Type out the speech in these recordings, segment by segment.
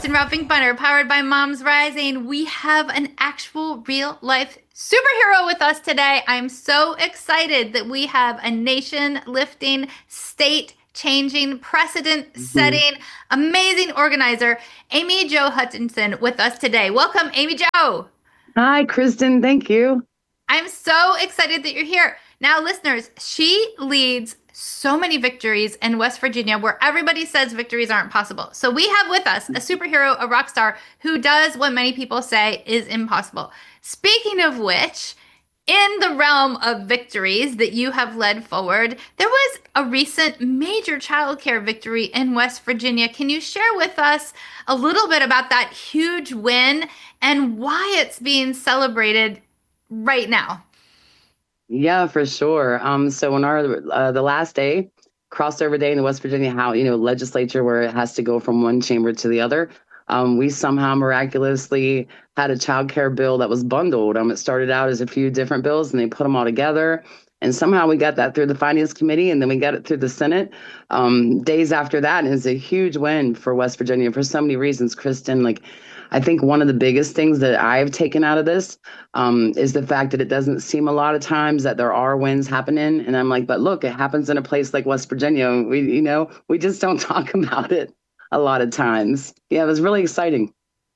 West and Ralph Finkbeiner, powered by Moms Rising. We have an actual real life superhero with us today. I'm so excited that we have a nation lifting, state changing, precedent Mhm. setting, amazing organizer, Amy Jo Hutchinson, with us today. Welcome, Amy Jo. Hi, Kristen. Thank you. I'm so excited that you're here. Now, listeners, she leads so many victories in West Virginia where everybody says victories aren't possible. So we have with us a superhero, a rock star who does what many people say is impossible. Speaking of which, in the realm of victories that you have led forward, there was a recent major childcare victory in West Virginia. Can you share with us a little bit about that huge win and why it's being celebrated right now? Yeah, for sure. So on our the last day, crossover day in the West Virginia House, legislature where it has to go from one chamber to the other, we somehow miraculously had a child care bill that was bundled. It started out as a few different bills, and they put them all together. And somehow we got that through the Finance Committee, and then we got it through the Senate. Days after that, and it's a huge win for West Virginia for so many reasons, Kristen. Like, I think one of the biggest things that I've taken out of this is the fact that it doesn't seem a lot of times that there are wins happening. And I'm like, but look, it happens in a place like West Virginia. We just don't talk about it a lot of times. Yeah, it was really exciting.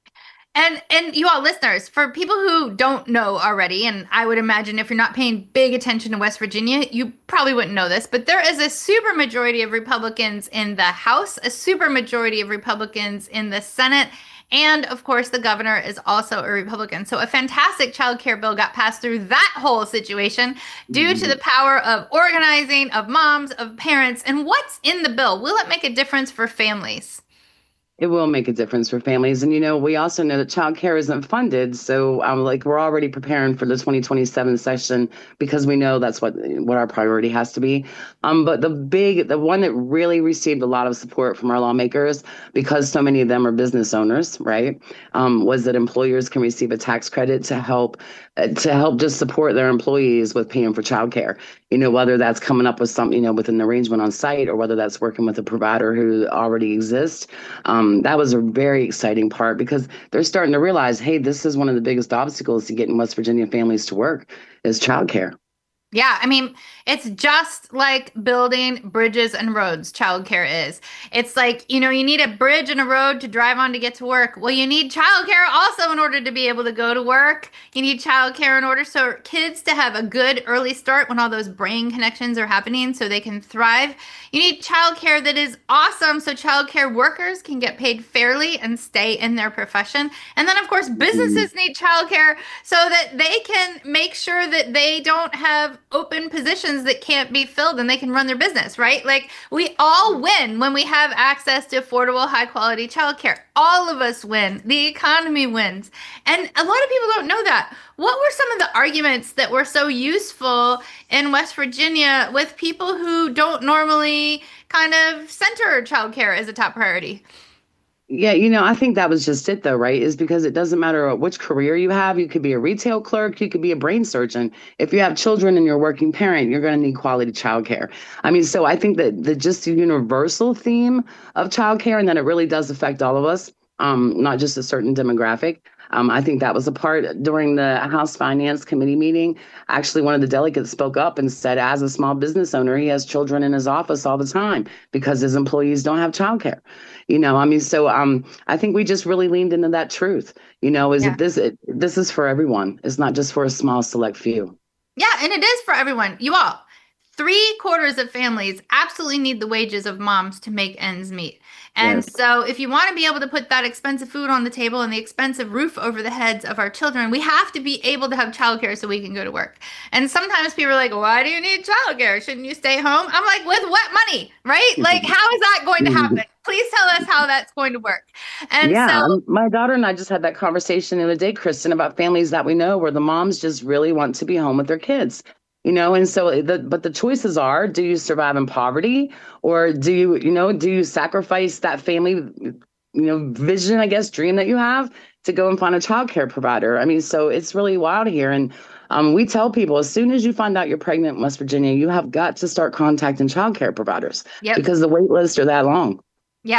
And you all listeners, for people who don't know already, and I would imagine if you're not paying big attention to West Virginia, you probably wouldn't know this, but there is a super majority of Republicans in the House, a super majority of Republicans in the Senate, and of course the governor is also a Republican. So a fantastic child care bill got passed through that whole situation due to the power of organizing, of moms, of parents. And what's in the bill? Will it make a difference for families? It will make a difference for families. And, we also know that childcare isn't funded. So, like, we're already preparing for the 2027 session because we know that's what our priority has to be. But the one that really received a lot of support from our lawmakers, because so many of them are business owners, right, was that employers can receive a tax credit to help just support their employees with paying for childcare. Whether that's coming up with some, with an arrangement on site, or whether that's working with a provider who already exists. That was a very exciting part because they're starting to realize, hey, this is one of the biggest obstacles to getting West Virginia families to work is childcare. Yeah, I mean, it's just like building bridges and roads, childcare is. It's like, you need a bridge and a road to drive on to get to work. Well, you need childcare also in order to be able to go to work. You need childcare in order so kids to have a good early start when all those brain connections are happening so they can thrive. You need childcare that is awesome so childcare workers can get paid fairly and stay in their profession. And then, of course, Mhm. businesses need childcare so that they can make sure that they don't have open positions that can't be filled and they can run their business, right? Like we all win when we have access to affordable, high quality childcare. All of us win. The economy wins. And a lot of people don't know that. What were some of the arguments that were so useful in West Virginia with people who don't normally kind of center childcare as a top priority? Yeah, I think that was just it though, right? Is because it doesn't matter which career you have. You could be a retail clerk, you could be a brain surgeon. If you have children and you're a working parent, you're going to need quality childcare. I mean, so I think that the just the universal theme of childcare and that it really does affect all of us, not just a certain demographic. I think that was a part during the House Finance Committee meeting. Actually, one of the delegates spoke up and said, as a small business owner, he has children in his office all the time because his employees don't have childcare. I mean, so I think we just really leaned into that truth. Is Yeah. that this is for everyone. It's not just for a small select few. Yeah, and it is for everyone. You all, three-quarters of families absolutely need the wages of moms to make ends meet. And Yes. so, if you want to be able to put that expensive food on the table and the expensive roof over the heads of our children, we have to be able to have childcare so we can go to work. And sometimes people are like, why do you need childcare? Shouldn't you stay home? I'm like, with what money, right? Like, how is that going to happen? Please tell us how that's going to work. And Yeah, so, my daughter and I just had that conversation the other day, Kristen, about families that we know where the moms just really want to be home with their kids. And so the choices are, do you survive in poverty, or do you sacrifice that family, vision, I guess, dream that you have to go and find a childcare provider? I mean, so it's really wild here. And we tell people as soon as you find out you're pregnant in West Virginia, you have got to start contacting childcare providers yep. because the wait lists are that long. Yeah.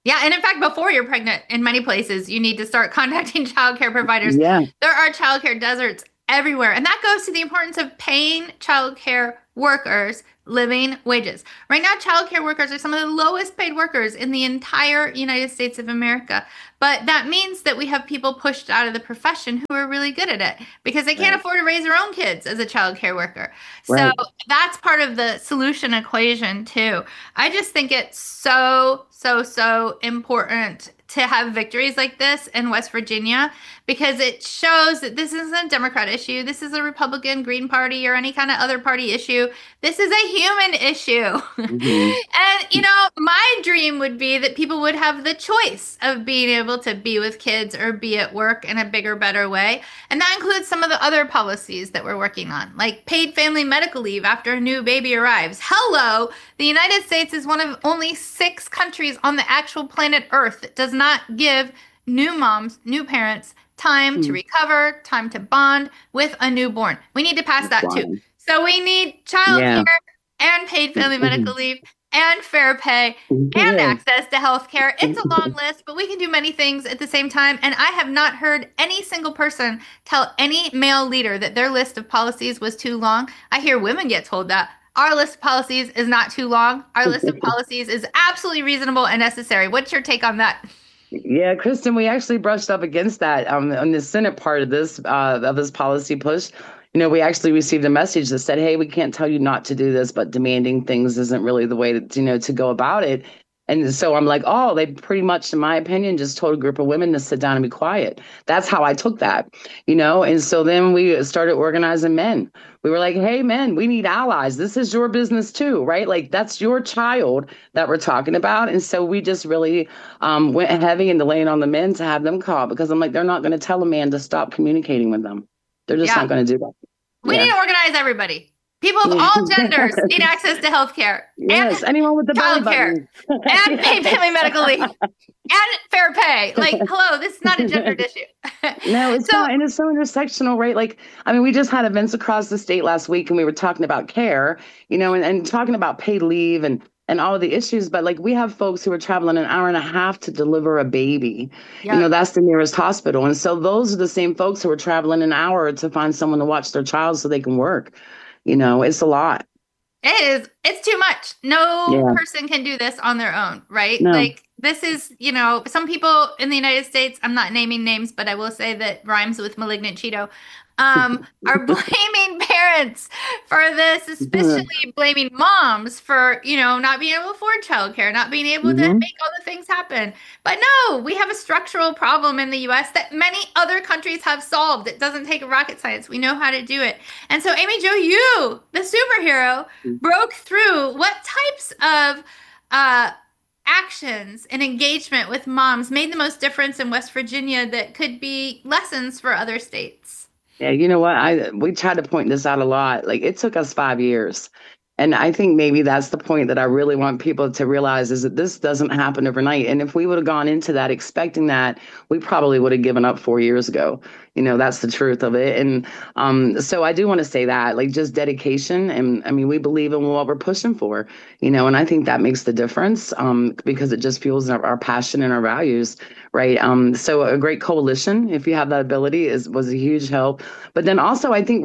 Yeah, and in fact, before you're pregnant, in many places, you need to start contacting childcare providers. Yeah, There are childcare deserts everywhere, and that goes to the importance of paying childcare workers living wages. Right now, childcare workers are some of the lowest paid workers in the entire United States of America. But that means that we have people pushed out of the profession who are really good at it because they can't right, afford to raise their own kids as a childcare worker. So right. that's part of the solution equation too. I just think it's so, so, so important to have victories like this in West Virginia because it shows that this isn't a Democrat issue. This is a Republican, Green Party, or any kind of other party issue. This is a human issue. Hmm. And, you know, my dream would be that people would have the choice of being able to be with kids or be at work in a bigger, better way. And that includes some of the other policies that we're working on, like paid family medical leave after a new baby arrives. Hello, the United States is one of only 6 countries on the actual planet Earth that does not give new moms, new parents, time to recover, time to bond with a newborn. We need to pass that too. Wow. So we need childcare Yeah. and paid family medical leave and fair pay and Yeah. access to health care. It's a long list, but we can do many things at the same time. And I have not heard any single person tell any male leader that their list of policies was too long. I hear women get told that. Our list of policies is not too long. Our list of policies is absolutely reasonable and necessary. What's your take on that? Yeah, Kristen, we actually brushed up against that on the Senate part of this policy push. We actually received a message that said, "Hey, we can't tell you not to do this, but demanding things isn't really the way to go about it." And so I'm like, "Oh, they pretty much, in my opinion, just told a group of women to sit down and be quiet." That's how I took that. And so then we started organizing men. We were like, "Hey, men, we need allies. This is your business too, right? Like that's your child that we're talking about." And so we just really went heavy into laying on the men to have them call because I'm like, they're not going to tell a man to stop communicating with them. They're just Yeah. not going to do that. We need Yeah. to organize everybody. People of all genders need access to health care and Yes, anyone with the belly child care button. and paid family medical leave and fair pay. Like, hello, this is not a gendered issue. No, it's So, not. And it's so intersectional, right? Like, I mean, we just had events across the state last week and we were talking about care, and talking about paid leave and all of the issues. But like, we have folks who are traveling an hour and a half to deliver a baby. yeah, That's the nearest hospital. And so those are the same folks who are traveling an hour to find someone to watch their child so they can work. It's a lot. it's too much. No Yeah. person can do this on their own, right? No. Like, this is, some people in the United States, I'm not naming names, but I will say that rhymes with malignant Cheeto, are blaming parents for this, especially blaming moms for, not being able to afford childcare, not being able to Hmm. make all the things happen. But no, we have a structural problem in the US that many other countries have solved. It doesn't take rocket science. We know how to do it. And so, Amy Jo, you, the superhero, broke through. What types of actions and engagement with moms made the most difference in West Virginia that could be lessons for other states? Yeah, you know what? We try to point this out a lot. Like it took us 5 years. And I think maybe that's the point that I really want people to realize is that this doesn't happen overnight. And if we would have gone into that expecting that, we probably would have given up 4 years ago. That's the truth of it. And so I do want to say that, like just dedication. And I mean, we believe in what we're pushing for, and I think that makes the difference because it just fuels our passion and our values, right? So a great coalition, if you have that ability, was a huge help. But then also, I think